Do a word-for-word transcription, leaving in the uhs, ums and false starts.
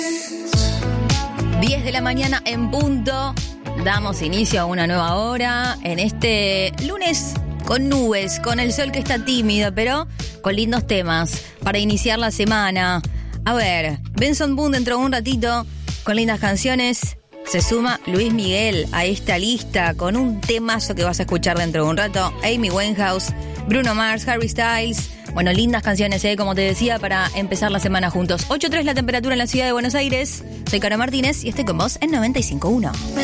diez de la mañana en punto. Damos inicio a una nueva hora en este lunes con nubes, con el sol que está tímido, pero con lindos temas para iniciar la semana. A ver, Benson Boone dentro de un ratito con lindas canciones. Se suma Luis Miguel a esta lista con un temazo que vas a escuchar dentro de un rato. Amy Winehouse, Bruno Mars, Harry Styles. Bueno, lindas canciones, ¿eh? Como te decía, para empezar la semana juntos. ocho tres la temperatura en la ciudad de Buenos Aires. Soy Caro Martínez y estoy con vos en noventa y cinco punto uno.